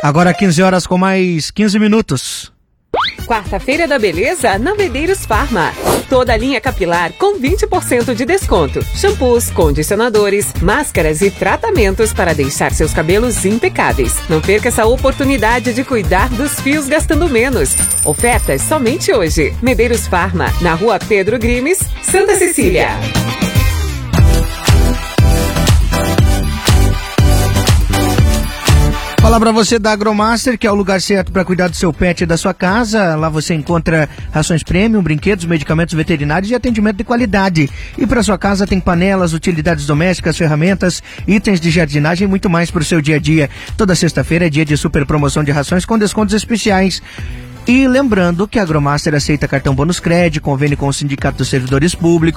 Agora 15 horas com mais 15 minutos. Quarta-feira da beleza na Medeiros Farma. Toda a linha capilar com 20% de desconto. Shampoos, condicionadores, máscaras e tratamentos para deixar seus cabelos impecáveis. Não perca essa oportunidade de cuidar dos fios gastando menos. Ofertas somente hoje. Medeiros Farma, na Rua Pedro Grimes, Santa Cecília. Falar para você da Agromaster, que é o lugar certo para cuidar do seu pet e da sua casa. Lá você encontra rações premium, brinquedos, medicamentos veterinários e atendimento de qualidade. E para sua casa tem panelas, utilidades domésticas, ferramentas, itens de jardinagem e muito mais para o seu dia a dia. Toda sexta-feira é dia de super promoção de rações com descontos especiais. E lembrando que a Agromaster aceita cartão bônus crédito, convênio com o Sindicato dos Servidores Públicos.